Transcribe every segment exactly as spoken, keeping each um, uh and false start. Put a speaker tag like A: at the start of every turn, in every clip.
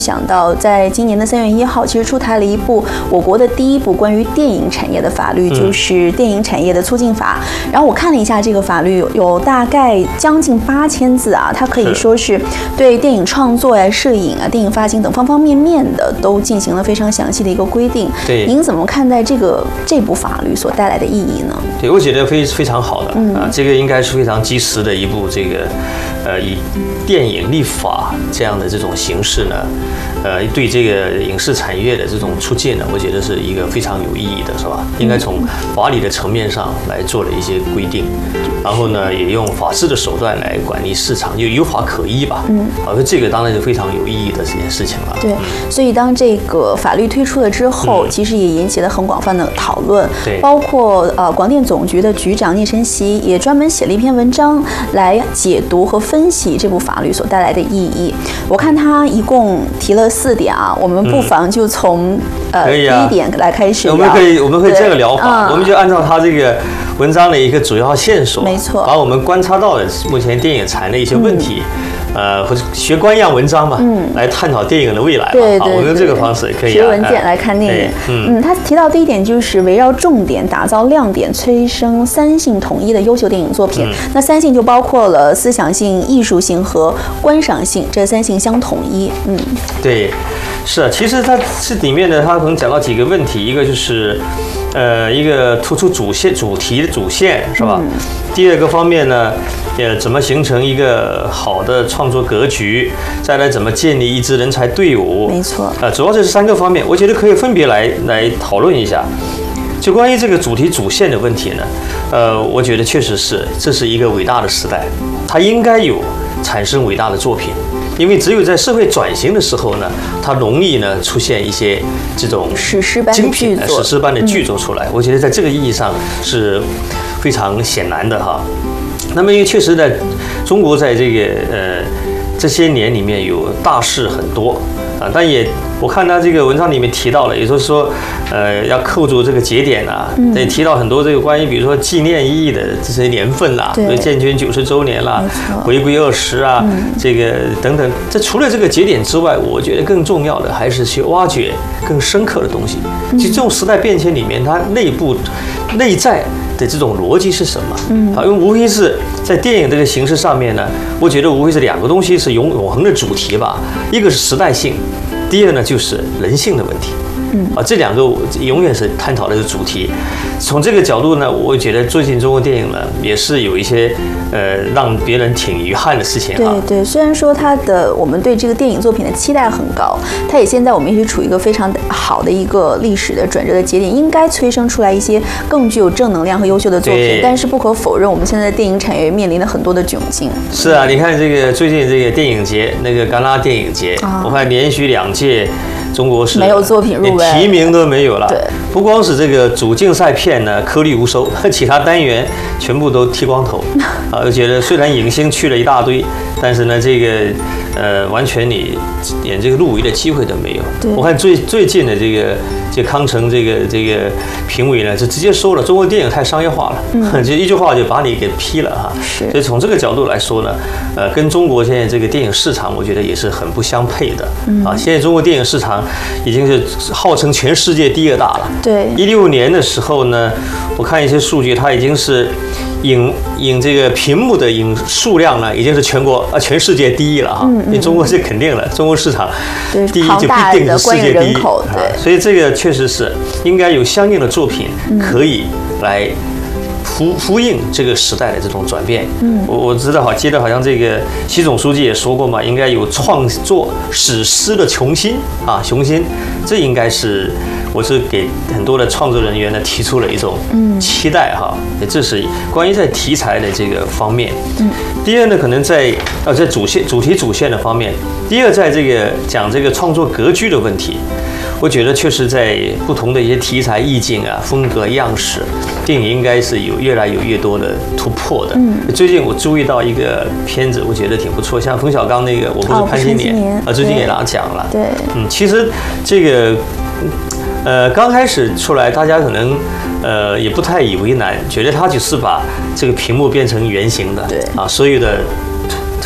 A: 想到，在今年的三月一号，其实出台了一部我国的第一部关于电影产业的法律，就是《电影产业的促进法》。然后我看了一下这个法律，有有大概将近八千字啊，它可以说是对电影创作呀、摄影啊、电影发行等方方面面的都进行了非常详细的一个规定。
B: 对，
A: 您怎么看待这个这部法律所带来的意义呢？
B: 对，我觉得非非常好的、嗯、啊，这个应该是非常及时的一部这个，呃，以电影立法这样的这种形式呢。呃，对这个影视产业的这种促进呢，我觉得是一个非常有意义的，是吧？应该从法理的层面上来做了一些规定，然后呢，也用法治的手段来管理市场，就有法可依吧。嗯，啊，这个当然是非常有意义的这件事情了。
A: 对，所以当这个法律推出了之后，嗯、其实也引起了很广泛的讨论。
B: 对，
A: 包括呃广电总局的局长聂晨曦也专门写了一篇文章来解读和分析这部法律所带来的意义。我看他一共提了四点啊，我们不妨就从、嗯、呃、啊、第一点来开始聊。
B: 我们可以，我们可以这个疗法、嗯，我们就按照他这个文章的一个主要线索，
A: 没错，
B: 把我们观察到的目前电影产业的一些问题。嗯呃，或者学官样文章嘛，嗯，来探讨电影的未来嘛。
A: 对对对，
B: 我们用这个方式可以、啊、
A: 学文件来看电影。嗯嗯，他提到第一点就是围绕重点打造亮点，催生三性统一的优秀电影作品。嗯、那三性就包括了思想性、艺术性和观赏性，这三性相统一。嗯，
B: 对，是啊，其实它这里面呢，它可能讲到几个问题，一个就是。呃，一个突出主线、主题的主线是吧？嗯、第二个方面呢，呃，怎么形成一个好的创作格局？再来怎么建立一支人才队伍？
A: 没错。
B: 呃，主要这是三个方面，我觉得可以分别来来讨论一下。就关于这个主题主线的问题呢，呃，我觉得确实是这是一个伟大的时代，它应该有产生伟大的作品。因为只有在社会转型的时候呢，它容易呢出现一些这种
A: 史诗般的剧作、
B: 史诗般的剧作出来。我觉得在这个意义上是非常显然的哈。那么因为确实在中国在这个呃这些年里面有大事很多啊，但也我看他这个文章里面提到了，也就是说，呃，要扣住这个节点啊，也、嗯、提到很多这个关于比如说纪念意义的这些年份啦，比如建军九十周年啦，回归二十啊、嗯，这个等等。这除了这个节点之外，我觉得更重要的还是去挖掘更深刻的东西。其实这种时代变迁里面，它内部内在的这种逻辑是什么？嗯，啊，因为无非是在电影这个形式上面呢，我觉得无非是两个东西是永永恒的主题吧，一个是时代性。第二呢，就是人性的问题，嗯啊，这两个永远是探讨的是主题。从这个角度呢，我觉得最近中国电影呢也是有一些呃让别人挺遗憾的事情啊。
A: 对对，虽然说它的我们对这个电影作品的期待很高，它也现在我们一直处于一个非常好的一个历史的转折的节点，应该催生出来一些更具有正能量和优秀的作品。但是不可否认，我们现在的电影产业面临了很多的窘境。
B: 是啊，你看这个最近这个电影节，那个戛纳电影节，啊、我看连续两届。中国是
A: 没有作品入围，
B: 连提名都没有了。
A: 对，
B: 不光是这个主竞赛片呢颗粒无收，其他单元全部都剃光头。啊，我觉得虽然影星去了一大堆，但是呢，这个呃，完全你连这个入围的机会都没有。我看最最近的这个这康城这个这个评委呢，就直接说了，中国电影太商业化了，嗯、就一句话就把你给批了哈。
A: 是。
B: 所以从这个角度来说呢，呃，跟中国现在这个电影市场，我觉得也是很不相配的。嗯、啊，现在中国电影市场已经是号称全世界第二大了。
A: 对。
B: 一六年的时候呢，我看一些数据，它已经是影影这个屏幕的影数量呢，已经是全国啊全世界第一了哈。嗯嗯。因为中国是肯定了，中国市场第一就必定是世界第一。
A: 对。
B: 所以这个确实是应该有相应的作品可以来呼呼应这个时代的这种转变。嗯，我我知道好，记得好像这个习总书记也说过嘛，应该有创作史诗的雄心啊，雄心，这应该是我是给很多的创作人员呢提出了一种期待哈。这是关于在题材的这个方面。嗯，第二呢，可能在呃在主线主题主线的方面，第二在这个讲这个创作格局的问题。我觉得确实在不同的一些题材意境啊、风格样式，电影应该是有越来有越多的突破的。嗯，最近我注意到一个片子，我觉得挺不错，像冯小刚那个《我不是潘金莲》啊，最近也拿奖了。
A: 对，
B: 嗯，其实这个呃刚开始出来，大家可能呃也不太以为难，觉得他只是把这个屏幕变成圆形的，对啊，所有的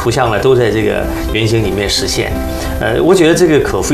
B: 图像呢都在这个原型里面实现。呃，我觉得这个可复